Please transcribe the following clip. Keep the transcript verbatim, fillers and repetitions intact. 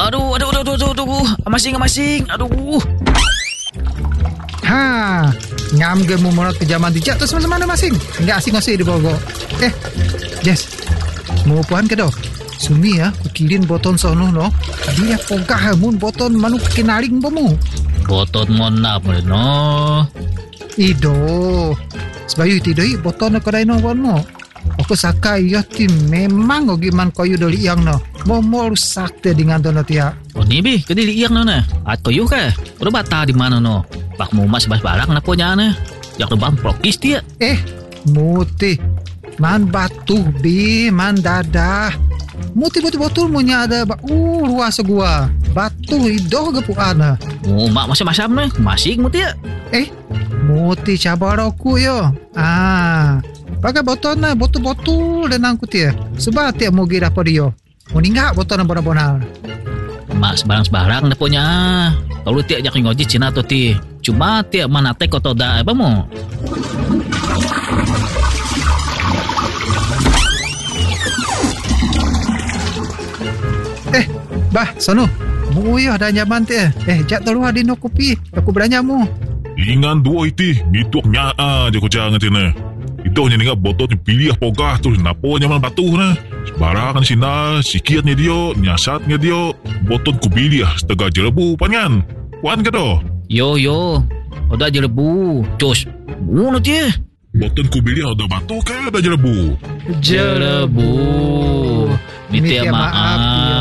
Aduh, aduh, aduh, aduh, aduh, aduh. Amasing, amasing. Aduh. Ha, ngam ge mu morat ke zaman dijak tu sama-sama mana masing. Enggak asing asing di bawah. Eh, Jess. Mau puan ke doh? Sumi ya, kukilin boton sono no. Dia pogah mun boton manuk kinaling bomu. Boton mona mo no. Ido. Sebayu tidoi boton ko dai no bonmo. Aku sakai yo tim memang ogi man koyu doli yang no. Momol sakte dengan dono tia. Oh ni bi, kedi liang no na. At koyu ka. Udah bata di mana no? Pak mu mas bas barang na punya na. Jak bang prokis dia. Eh, muti. Man batu bi, man dadah. Muti betul-betul punya ada ba uh luas gua. Batu idoh ge puana. Oh, mak masam-masam na. Masing muti ya. Eh, muti cabar aku yo. Ah. Pakai botol na, botol-botol dan angkut ya. Sebab tiap mau gira apa dia. Mau ninggak botol na bona-bona. Mak sebarang-sebarang na punya. Kalau tiap jak ngoji Cina tu ti. Cuma tiap mana tek atau dah apa mo. Eh, bah, sono. Muyo dah nyaman teh. Eh, jak keluar di no kopi. Aku beranya mu. Lingan dua iti, nituk nyaa je ko jangan tina. Itu nya ninga botot pilih pogah tu napo nyaman batu na. Barangan sina sikitnya dia, nyasatnya dia. Botot ku pilih setengah jelebu pangan. Wan ke do? Yo yo. Udah jelebu. Cus. Bunuh dia. Botot ku pilih udah batu ke udah jelebu. Jelebu. Minta maaf.